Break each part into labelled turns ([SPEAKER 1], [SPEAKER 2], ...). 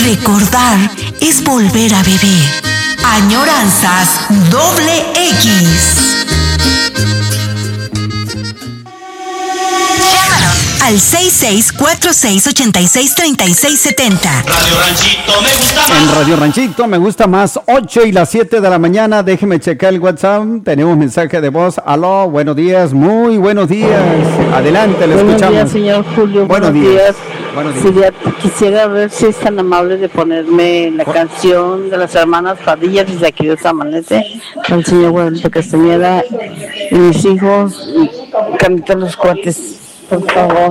[SPEAKER 1] Recordar es volver a vivir. Añoranzas XX. Llámanos al 6646863670.
[SPEAKER 2] Radio Ranchito me gusta más.
[SPEAKER 3] En Radio Ranchito me gusta más, 8 y las 7 de la mañana. Déjeme checar el WhatsApp. Tenemos mensaje de voz. Aló, buenos días, muy buenos días. Adelante, le escuchamos.
[SPEAKER 4] Buenos días, señor Julio.
[SPEAKER 3] Buenos días.
[SPEAKER 4] Buenos días. Quisiera ver si es tan amable de ponerme la canción de las hermanas Padilla desde aquí de Samanete, al señor Guadalupe Castañeda y mis hijos, cantan los cuates, por favor.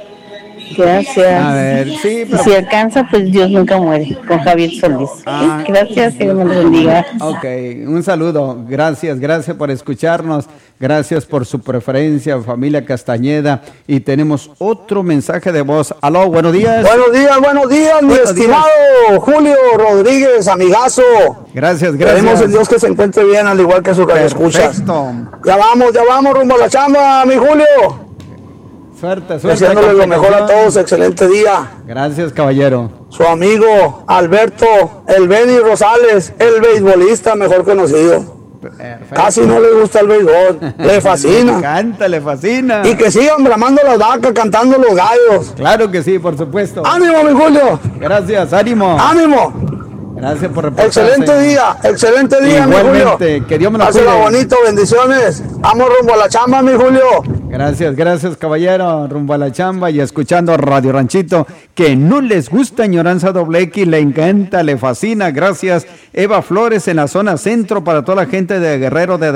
[SPEAKER 4] Gracias.
[SPEAKER 3] A ver, sí, pero...
[SPEAKER 4] Si alcanza, pues Dios nunca muere, con Javier Solís. Gracias, que Dios me lo bendiga.
[SPEAKER 3] Ok, un saludo. Gracias por escucharnos. Gracias por su preferencia, familia Castañeda. Y tenemos otro mensaje de voz. Aló, buenos días.
[SPEAKER 5] Buenos días, mi estimado Julio Rodríguez, amigazo.
[SPEAKER 3] Gracias.
[SPEAKER 5] Queremos en Dios que se encuentre bien, al igual que sus radioescuchas. Ya vamos rumbo a la chamba, mi Julio.
[SPEAKER 3] Suerte.
[SPEAKER 5] Deseándole lo mejor a todos, excelente día.
[SPEAKER 3] Gracias, caballero.
[SPEAKER 5] Su amigo Alberto, el Benny Rosales, el beisbolista mejor conocido.
[SPEAKER 3] Perfecto.
[SPEAKER 5] Casi no le gusta el béisbol, le fascina.
[SPEAKER 3] Le encanta, le fascina.
[SPEAKER 5] Y que sigan bramando las vacas, cantando los gallos.
[SPEAKER 3] Claro que sí, por supuesto.
[SPEAKER 5] ¡Ánimo, mi Julio!
[SPEAKER 3] Gracias, ánimo.
[SPEAKER 5] ¡Ánimo!
[SPEAKER 3] Gracias por reportarse.
[SPEAKER 5] Excelente día, mi Julio.
[SPEAKER 3] Igualmente, que Dios me lo cuide.
[SPEAKER 5] Páselo bonito, bendiciones. Vamos rumbo a la chamba, mi Julio.
[SPEAKER 3] Gracias, caballero. Rumbo a la chamba y escuchando Radio Ranchito, que no les gusta Añoranza XX, le encanta, le fascina. Gracias, Eva Flores en la zona centro para toda la gente de Guerrero desde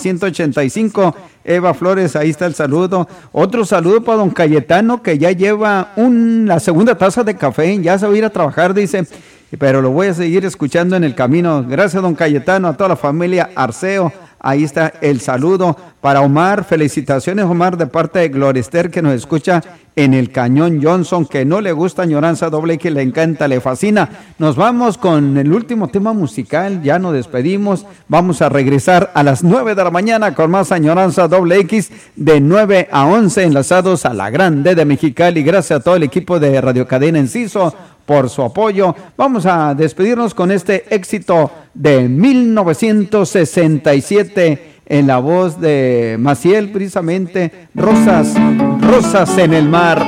[SPEAKER 3] 1985. Eva Flores, ahí está el saludo. Otro saludo para don Cayetano, que ya lleva la segunda taza de café, ya se va a ir a trabajar, dice, pero lo voy a seguir escuchando en el camino. Gracias, don Cayetano, a toda la familia Arceo. Ahí está el saludo para Omar. Felicitaciones, Omar, de parte de Glorester, que nos escucha en el Cañón Johnson, que no le gusta Añoranza XX, le encanta, le fascina. Nos vamos con el último tema musical, ya nos despedimos. Vamos a regresar a las 9 de la mañana con más Añoranza XX, de 9 a 11, enlazados a la Grande de Mexicali. Gracias a todo el equipo de Radio Cadena Enciso por su apoyo. Vamos a despedirnos con este éxito de 1967 en la voz de Maciel, precisamente, Rosas en el mar.